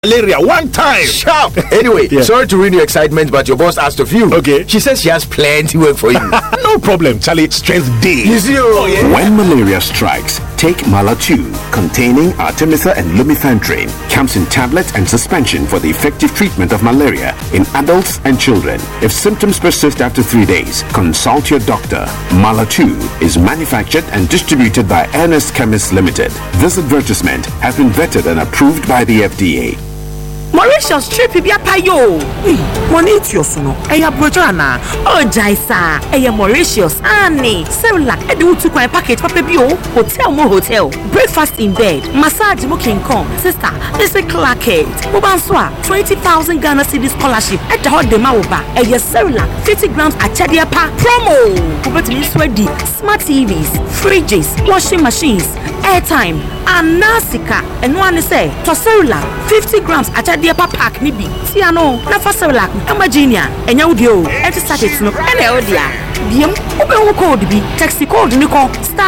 malaria one time. Sharp. Anyway, sorry to ruin your excitement, but your boss asked of you. Okay. She says she has plenty work for you. No problem, Charlie. Strength day. You see, When malaria strikes, take Mala2, containing Artemether and Lumefantrine. Comes in tablet and suspension for the effective treatment of malaria in adults and children. If symptoms persist after 3 days, consult your doctor. Mala2 is manufactured and distributed by Ernest Chemists Limited. This advertisement has been vetted and approved by the FDA. Mauritius trip bi apayo. Money it your sono. Eya brojana. Oh Jaisa, eya Mauritius. Ani, Cerelac edu tu kwa package papa bi o. Hotel. Breakfast in bed. Massage mo King Kong. Sister, this is Clarket. Obanswa 20,000 Ghana cedis scholarship. At the hot de maoba. Eya Cerelac 50 grams achadia pa promo. Obetimi sweady smart TVs, fridges, washing machines, airtime, and Nasika. And one say to Cerelac 50 grams achadia pa pack ni bi. Tiano, na for Cerelac, Amagenia, and Yodio. And to start it no. And Eldia. Diem, open code bi. Text code Nico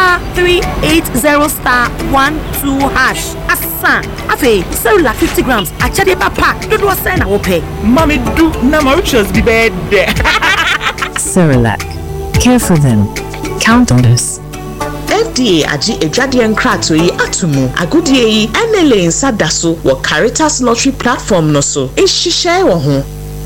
*380*12#. Asa. Afe, Cerelac 50 grams achadia pa pack. Do do send na pay. Mommy do na Mauritius be bad. Cerelac. Care for them. Count on us. FDA aji ejadian krato yi atumu agudie yi MLA nsadaso wo Caritas Lottery platform no so ehihye wo ho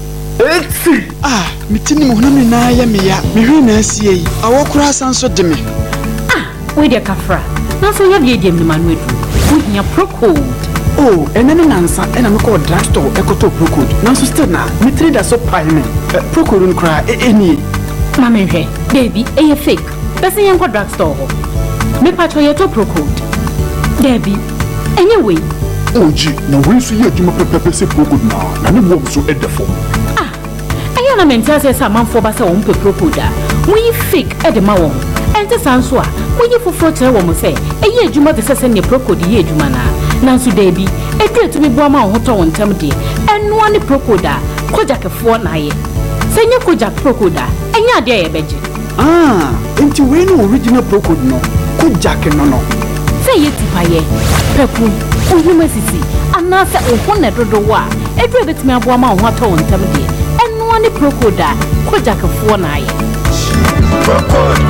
mitini mo na me na ya me ya me hwe na asie yi awokura sanso de me we de kafra na so ya de me manu edu wonya Procode enene nansa ena me ko drugstore ekoto Procode na so still na me trader so payment Procode nkra eni ma me hwe baby e fake bese yen ko drugstore ho me patcho ye to Procode Debbie anyway Oji na we so ye djuma pepepe se Procode na ne wo so edefo ayo na mentia se sa manfo ba se wo mpe Procode a we fake edema wo ente sanso a we foforo tere wo mo se eye adwuma de se ne Procode ye adwuma na so Debbie edu etumi bo ma ho to won tam de eno ani Procode a kojakefo na ye se nye kojak Procode a enya ade ye beje enti we no original Procode no kojak no say ye tipaye pepu ohuma sisi anasa ohone dodo wa edu betimi aboa ma ho ato won tam de eno ani Procode a kojakefo na ye Procode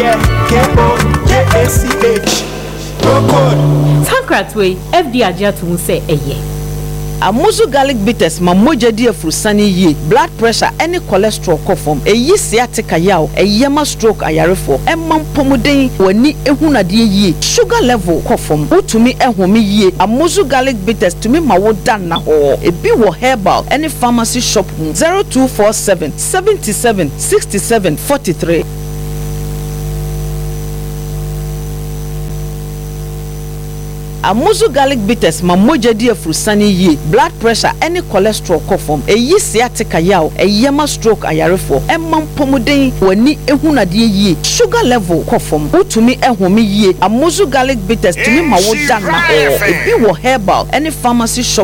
KPOJACH Procode Sankratwe FDA agiatu say eye Amuzu garlic bitters ma moja di afrusani ye blood pressure any cholesterol kofom eyi sciatica yaw eyema stroke ayarefo emam pomuden wani ehunade ye sugar level kofom utumi ehome ye Amuzu garlic bitters tumi ma wodan na ho ebi wo herbal any pharmacy shop 0247 77 67 43 Amuzu garlic bitters ma moja di afrusani ye blood pressure any cholesterol kofom eyi sciatica yaw eyema stroke ayarefo emam pomuden wani ehunade ye sugar level kofom utumi ehome ye Amuzu garlic bitters tumi ma wodan na ho ebi wo herbal any pharmacy shop